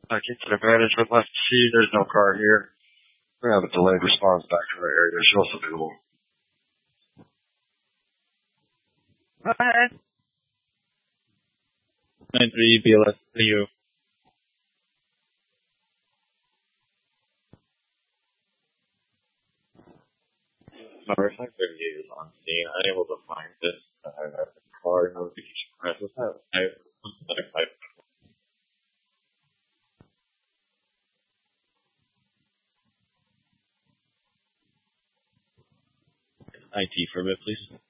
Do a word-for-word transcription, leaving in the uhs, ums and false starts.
I get to the management left to see there's no car here. We have a delayed response back to our area. Show us available. Go ahead. nine three B L S to you. My reflector is on scene, unable to find this uh, car notification process. I I I T for a bit, please.